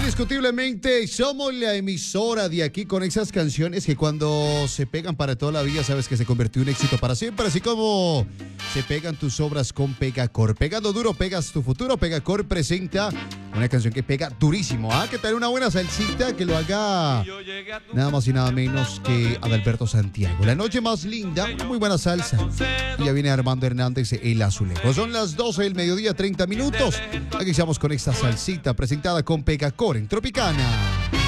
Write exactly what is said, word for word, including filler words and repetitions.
Indiscutiblemente somos la emisora de aquí con esas canciones que cuando se pegan para toda la vida sabes que se convirtió en un éxito para siempre, así como se pegan tus obras con Pegacor. Pegando duro, pegas tu futuro. Pegacor presenta una canción que pega durísimo, ¿ah? Que tal una buena salsita que lo haga nada más y nada menos que Adalberto Santiago. La noche más linda, una muy buena salsa. Y ya viene Armando Hernández, el azulejo. Son las doce del mediodía, treinta minutos. Aquí estamos con esta salsita presentada con Pegacor en Tropicana.